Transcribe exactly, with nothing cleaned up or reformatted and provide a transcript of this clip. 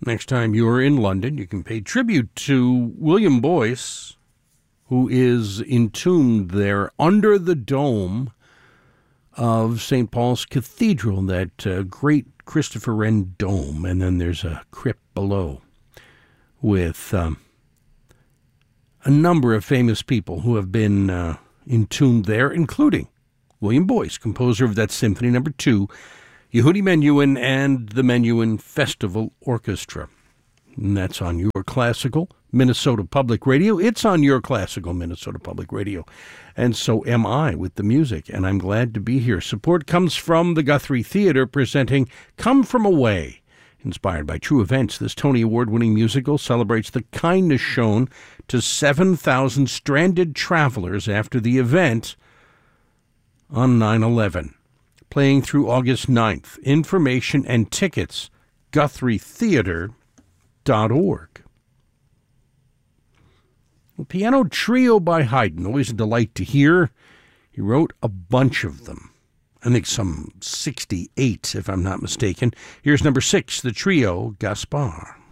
Next time you're in London, you can pay tribute to William Boyce, who is entombed there under the dome of Saint Paul's Cathedral, that uh, great Christopher Wren dome. And then there's a crypt below with um, a number of famous people who have been uh, entombed there, including William Boyce, composer of that Symphony Number Two, Yehudi Menuhin, and the Menuhin Festival Orchestra. And that's on Your Classical Minnesota Public Radio. It's on Your Classical Minnesota Public Radio. And so am I with the music, and I'm glad to be here. Support comes from the Guthrie Theater presenting Come From Away. Inspired by true events, this Tony Award-winning musical celebrates the kindness shown to seven thousand stranded travelers after the event on nine eleven. Playing through August ninth. Information and tickets, guthrie theater dot org. A piano trio by Haydn, always a delight to hear. He wrote a bunch of them. I think some sixty-eight, if I'm not mistaken. Here's number six, the trio Gaspar.